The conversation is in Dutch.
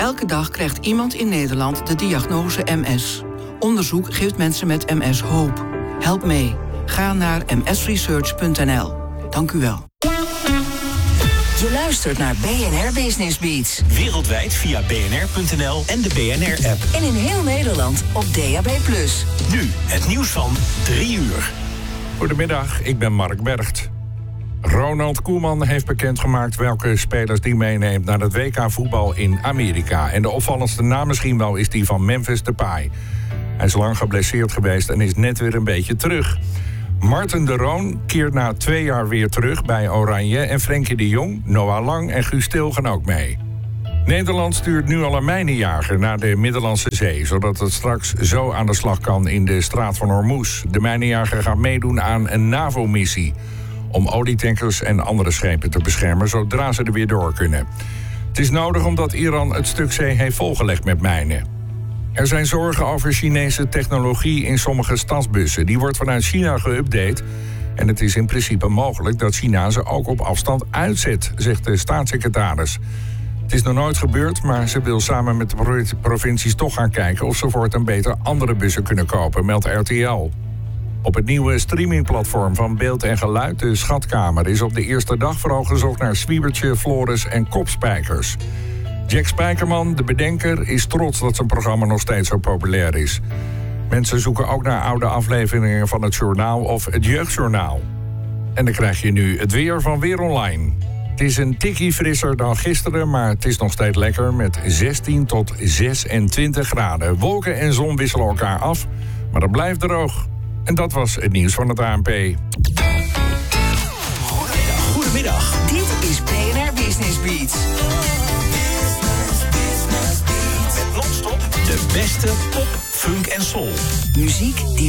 Elke dag krijgt iemand in Nederland de diagnose MS. Onderzoek geeft mensen met MS hoop. Help mee. Ga naar msresearch.nl. Dank u wel. Je luistert naar BNR Business Beats. Wereldwijd via bnr.nl en de BNR-app. En in heel Nederland op DAB+. Nu het nieuws van 3 uur. Goedemiddag, ik ben Mark Bergt. Ronald Koeman heeft bekendgemaakt welke spelers die meeneemt naar het WK voetbal in Amerika. En de opvallendste naam misschien wel is die van Memphis Depay. Hij is lang geblesseerd geweest en is net weer een beetje terug. Marten de Roon keert na 2 jaar weer terug bij Oranje. En Frenkie de Jong, Noah Lang en Guus Til gaan ook mee. Nederland stuurt nu al een mijnenjager naar de Middellandse Zee, zodat het straks zo aan de slag kan in de Straat van Hormuz. De mijnenjager gaat meedoen aan een NAVO-missie om olietankers en andere schepen te beschermen zodra ze er weer door kunnen. Het is nodig omdat Iran het stuk zee heeft volgelegd met mijnen. Er zijn zorgen over Chinese technologie in sommige stadsbussen. Die wordt vanuit China geüpdate. En het is in principe mogelijk dat China ze ook op afstand uitzet, zegt de staatssecretaris. Het is nog nooit gebeurd, maar ze wil samen met de provincies toch gaan kijken of ze voortaan beter andere bussen kunnen kopen, meldt RTL. Op het nieuwe streamingplatform van Beeld en Geluid, de Schatkamer, is op de eerste dag vooral gezocht naar Zwiebertje, Floris en Kopspijkers. Jack Spijkerman, de bedenker, is trots dat zijn programma nog steeds zo populair is. Mensen zoeken ook naar oude afleveringen van het journaal of het jeugdjournaal. En dan krijg je nu het weer van Weer Online. Het is een tikkie frisser dan gisteren, maar het is nog steeds lekker met 16 tot 26 graden. Wolken en zon wisselen elkaar af, maar het blijft droog. En dat was het nieuws van het ANP. Goedemiddag. Dit is BNR Business Beats. Met non-stop de beste pop, funk en soul. Muziek die